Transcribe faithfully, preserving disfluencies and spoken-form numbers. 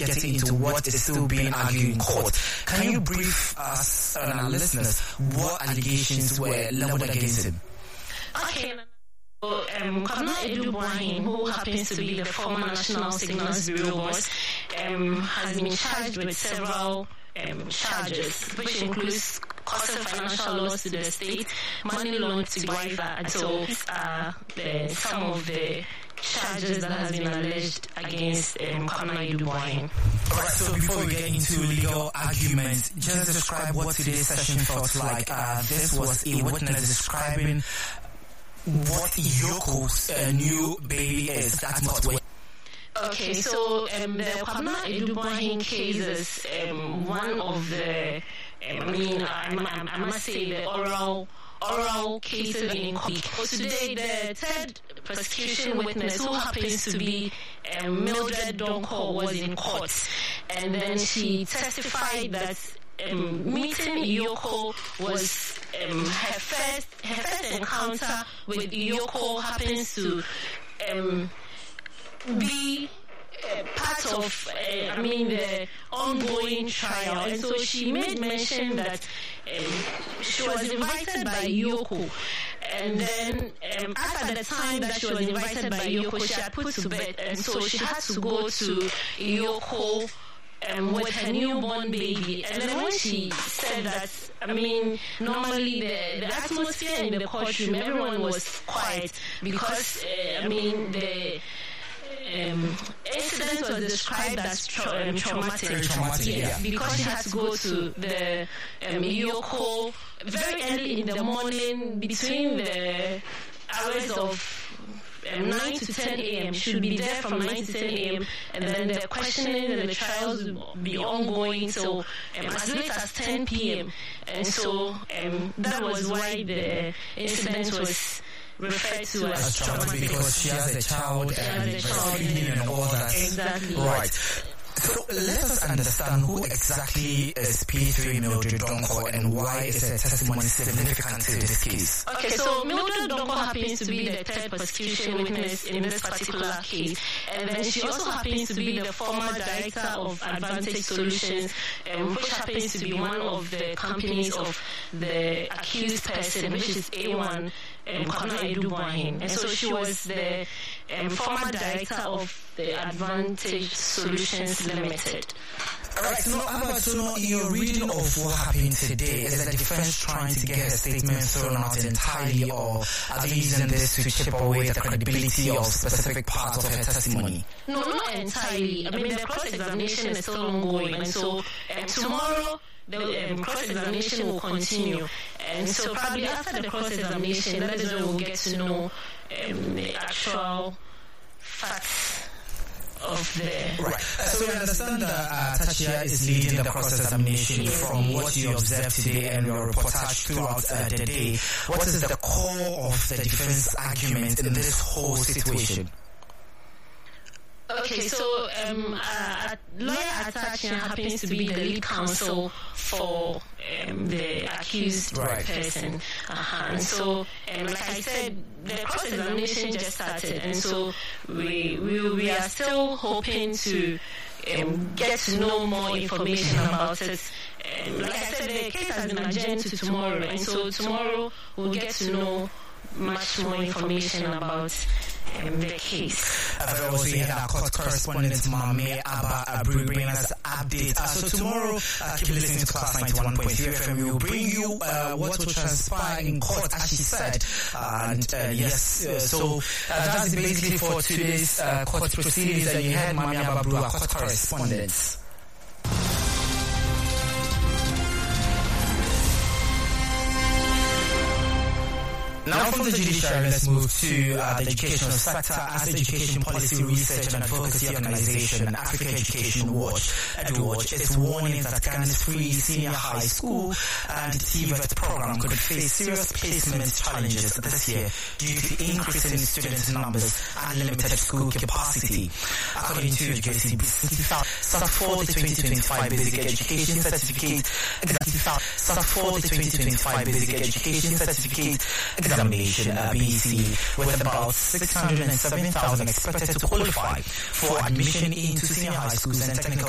getting into what is still being argued in court, can you brief us and our listeners what allegations were leveled against him? Okay. So, um, Governor Edubwahin, who happens to be the former National Signals Bureau boss, um, has been charged with several um, charges, which includes causing financial loss to the state, money loaned to Guaiva, and so uh, the, some of the charges that has been alleged against um, Governor Edubwahin. Alright, so before we get into legal arguments, just describe what today's session felt like. Uh, this was a witness describing what Yoko's uh, new baby is. That's not what. Okay, so um, the Governor Edubwahin case is um, one of the, um, I mean, I, I, I must say the oral oral cases in court. So today, the third prosecution witness, who happens to be um, Mildred Donko, was in court, and then she testified that Um, meeting Iyoko was um, her first her first encounter with Iyoko happens to um, be uh, part of uh, I mean the ongoing trial, and so she made mention that um, she was invited by Iyoko, and then um, after the time that she was invited by Iyoko, she had put to bed, and so she had to go to Iyoko Um, with her newborn baby. And then when she said that, I mean, normally the, the atmosphere in the courtroom, everyone was quiet because, uh, I mean, the um, incident was described as tra- um, traumatic. traumatic yes, yeah. Because she had to go to the um, Iyoko very early in the morning, between the hours of Um, nine to ten a.m. Should be there from nine to ten a.m. and then the questioning and the trials will be ongoing, so um, as late as ten p.m. And so um, that was why the incident was referred to as, as traumatic, because she has a child and breastfeeding and all that. Exactly. Right. So let us understand who exactly is P three Mildred Donko and why is her testimony significant to this case. Okay, so Mildred Donko happens to be the third prosecution witness in this particular case, and then she also happens to be the former director of Advantage Solutions, um, which happens to be one of the companies of the accused person, which is A one, um, Governor Edubwahin. And so she was the um, former director of the Advantage Solutions Limited. Alright, so Albert, so now in your reading of what happened today, is the defense trying to get a statement thrown out entirely, or are they using this to chip away the credibility of specific parts of her testimony? No, not entirely. I mean, the cross-examination is still ongoing, and so um, tomorrow the um, cross-examination will continue. And so probably after the cross-examination, that is when we'll get to know um, the actual facts of the... Right. Uh, so we understand that uh, Tachia is leading the cross-examination from what you observed today and your reportage throughout uh, the day. What is the core of the defense argument in this whole situation? Okay, so um, uh, lawyer Atachia happens to be the lead counsel for um, the accused right. person. Uh-huh. And so, um, like I said, the cross-examination just started, and so we we, we are still hoping to um, get to know more information about it. Um, like I said, the case has been adjourned to tomorrow, and so tomorrow we'll get to know much more information about um, the case. Uh, also, we had our court correspondent Mame Abba Abri bring us updates. Uh, so tomorrow, uh, keep listening to Class ninety-one point three F M. We will bring you uh, what will transpire in court, as she said. Uh, and uh, yes, uh, so uh, that's basically for today's uh, court proceedings. And you heard Mame Abba Abri, our court correspondent. Now from the judiciary, let's move to uh, the educational sector. As the Education Policy Research and Advocacy Organization, Africa Education Watch, EduWatch, is warning that Ghana's free senior high school and T V E T program could face serious placement challenges this year due to increasing student numbers and limited school capacity. According to Education sat for the twenty twenty-five Basic Education Certificate, sat for the twenty twenty-five Basic Education Certificate examination, uh, B C, with about six hundred seven thousand expected to qualify for admission into senior high schools and technical